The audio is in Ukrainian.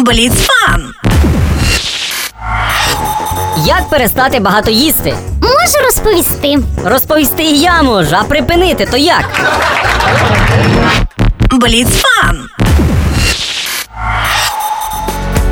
Бліцфан. Як перестати багато їсти? Можу розповісти. Розповісти і я можу, а припинити то як? Бліцфан.